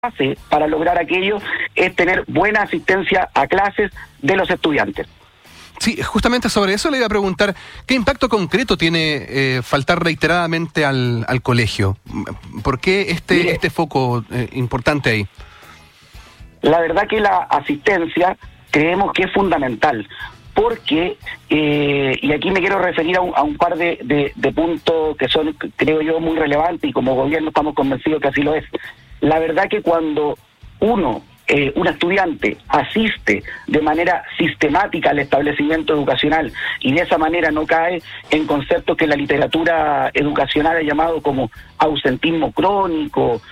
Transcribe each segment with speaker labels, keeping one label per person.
Speaker 1: base para lograr aquello es tener buena asistencia a clases de los estudiantes.
Speaker 2: Sí, justamente sobre eso le iba a preguntar, ¿qué impacto concreto tiene faltar reiteradamente al colegio? ¿Por qué este foco importante ahí?
Speaker 1: La verdad que la asistencia creemos que es fundamental, porque, y aquí me quiero referir a un par de puntos que son, creo yo, muy relevantes, y como gobierno estamos convencidos que así lo es. La verdad que cuando un estudiante asiste de manera sistemática al establecimiento educacional y de esa manera no cae en conceptos que la literatura educacional ha llamado como ausentismo crónico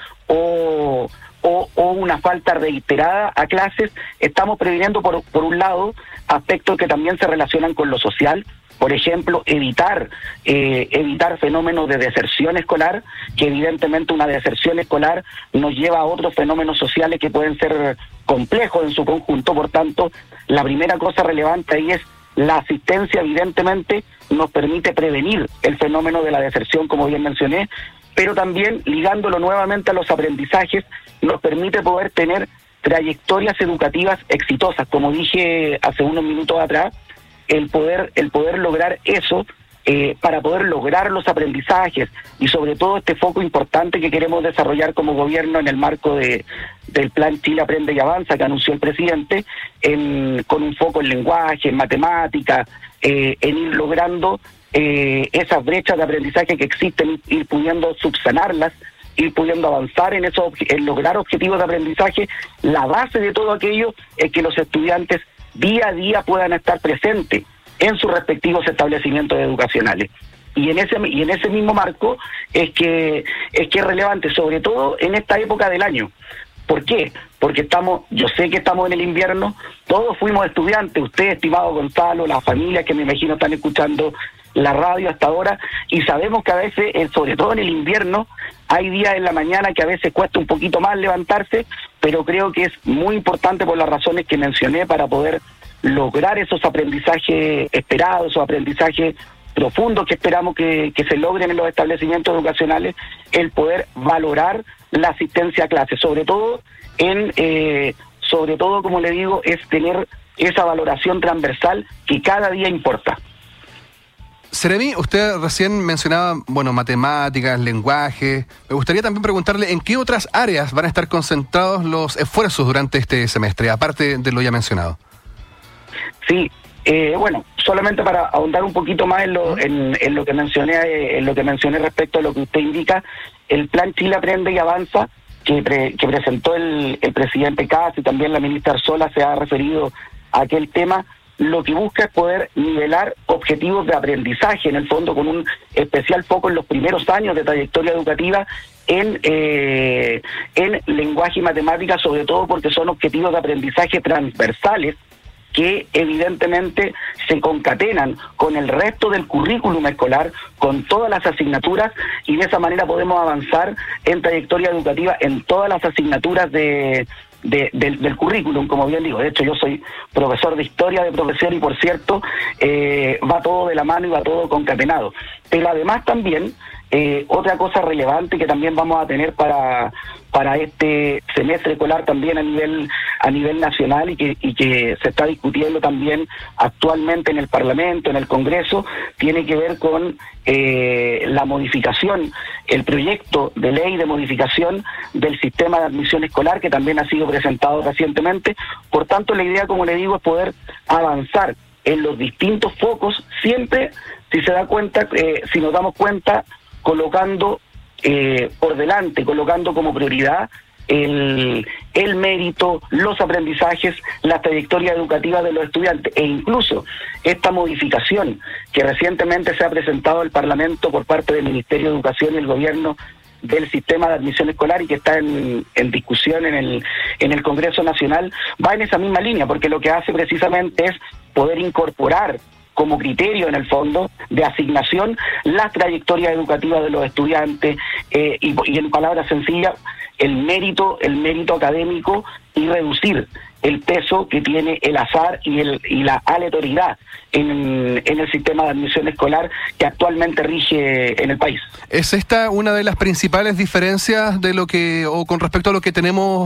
Speaker 1: o una falta reiterada a clases, estamos previniendo por un lado aspectos que también se relacionan con lo social. Por ejemplo, evitar fenómenos de deserción escolar, que evidentemente una deserción escolar nos lleva a otros fenómenos sociales que pueden ser complejos en su conjunto. Por tanto, la primera cosa relevante ahí es la asistencia. Evidentemente nos permite prevenir el fenómeno de la deserción, como bien mencioné, pero también ligándolo nuevamente a los aprendizajes, nos permite poder tener trayectorias educativas exitosas. Como dije hace unos minutos atrás, el poder lograr eso, para poder lograr los aprendizajes y sobre todo este foco importante que queremos desarrollar como gobierno en el marco del Plan Chile Aprende y Avanza que anunció el presidente, con un foco en lenguaje, en matemática, en ir logrando esas brechas de aprendizaje que existen, ir pudiendo subsanarlas, ir pudiendo avanzar en lograr objetivos de aprendizaje. La base de todo aquello es que los estudiantes día a día puedan estar presentes en sus respectivos establecimientos educacionales. Y en ese mismo marco es que es relevante, sobre todo en esta época del año. ¿Por qué? Porque yo sé que estamos en el invierno, todos fuimos estudiantes, usted, estimado Gonzalo, las familias que me imagino están escuchando la radio hasta ahora, y sabemos que a veces, sobre todo en el invierno, hay días en la mañana que a veces cuesta un poquito más levantarse, pero creo que es muy importante por las razones que mencioné para poder lograr esos aprendizajes esperados, esos aprendizajes profundos que esperamos que se logren en los establecimientos educacionales, el poder valorar la asistencia a clases, sobre todo, como le digo, es tener esa valoración transversal que cada día importa.
Speaker 2: Seremi, usted recién mencionaba, matemáticas, lenguaje. Me gustaría también preguntarle en qué otras áreas van a estar concentrados los esfuerzos durante este semestre, aparte de lo ya mencionado.
Speaker 1: Sí, solamente para ahondar un poquito más en lo que mencioné respecto a lo que usted indica, el Plan Chile Aprende y Avanza que presentó el presidente Kast y también la ministra Arzola se ha referido a aquel tema. Lo que busca es poder nivelar objetivos de aprendizaje, en el fondo con un especial foco en los primeros años de trayectoria educativa en lenguaje y matemáticas, sobre todo porque son objetivos de aprendizaje transversales que evidentemente se concatenan con el resto del currículum escolar, con todas las asignaturas, y de esa manera podemos avanzar en trayectoria educativa en todas las asignaturas del currículum, como bien digo. De hecho, yo soy profesor de historia de profesión y, por cierto, va todo de la mano y va todo concatenado. Pero además también, otra cosa relevante que también vamos a tener para este semestre escolar también a nivel nacional y que se está discutiendo también actualmente en el Parlamento, en el Congreso, tiene que ver con la modificación, el proyecto de ley de modificación del sistema de admisión escolar, que también ha sido presentado recientemente. Por tanto, la idea, como le digo, es poder avanzar en los distintos focos, siempre, si nos damos cuenta, colocando por delante, colocando como prioridad el mérito, los aprendizajes, la trayectoria educativa de los estudiantes, e incluso esta modificación que recientemente se ha presentado al Parlamento por parte del Ministerio de Educación y el Gobierno del sistema de admisión escolar y que está en discusión en el Congreso Nacional, va en esa misma línea, porque lo que hace precisamente es poder incorporar como criterio, en el fondo, de asignación, las trayectorias educativas de los estudiantes, y en palabras sencillas, el mérito académico, y reducir el peso que tiene el azar y la aleatoriedad en el sistema de admisión escolar que actualmente rige en el país.
Speaker 2: ¿Es esta una de las principales diferencias con respecto a lo que tenemos